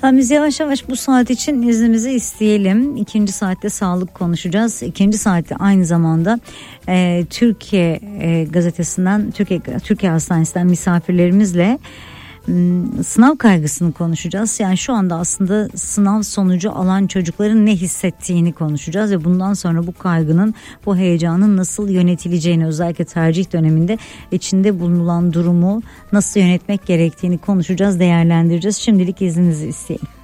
Biz yavaş yavaş bu saat için iznimizi isteyelim. İkinci saatte sağlık konuşacağız. İkinci saatte aynı zamanda Türkiye gazetesinden, Türkiye Hastanesi'nden misafirlerimizle sınav kaygısını konuşacağız. Yani şu anda aslında sınav sonucu alan çocukların ne hissettiğini konuşacağız ve bundan sonra bu kaygının, bu heyecanın nasıl yönetileceğini, özellikle tercih döneminde içinde bulunan durumu nasıl yönetmek gerektiğini konuşacağız, değerlendireceğiz. Şimdilik izninizi isteyelim.